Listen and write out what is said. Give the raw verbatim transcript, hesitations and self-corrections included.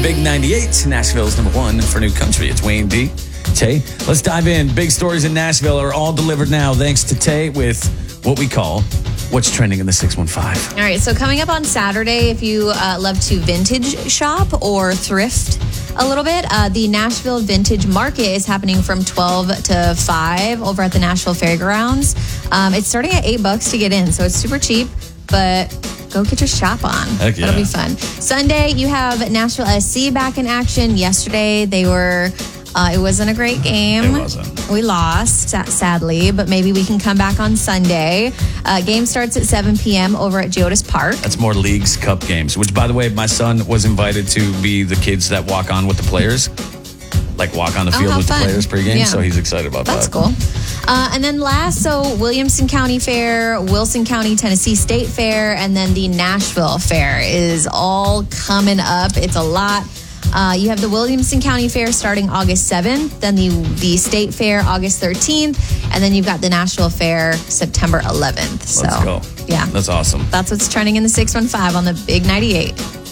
Big ninety-eight, Nashville's number one for new country. It's Wayne D. Tay, let's dive in. Big stories in Nashville are all delivered now thanks to Tay with what we call What's Trending in the six one five. All right, so coming up on Saturday, if you uh, love to vintage shop or thrift a little bit, uh, the Nashville Vintage Market is happening from twelve to five over at the Nashville Fairgrounds. Um, it's starting at eight bucks to get in, so it's super cheap, but go get your shop on. Heck yeah. That'll be fun. Sunday, you have Nashville S C back in action. Yesterday, they were... Uh, it wasn't a great game. It wasn't. We lost, sadly, but maybe we can come back on Sunday. Uh, game starts at seven p.m. over at Geodis Park. That's more Leagues Cup games, which, by the way, my son was invited to be the kids that walk on with the players. Like walk on the Oh, field how with fun. the players pregame, Yeah. so he's excited about That's that. cool. Uh, and then last, so Williamson County Fair, Wilson County, Tennessee State Fair, and then the Nashville Fair is all coming up. It's a lot. Uh, you have the Williamson County Fair starting August seventh, then the the State Fair August thirteenth, and then you've got the Nashville Fair September eleventh. Let's so, go. Yeah. That's awesome. That's what's trending in the six one five on the Big ninety-eight.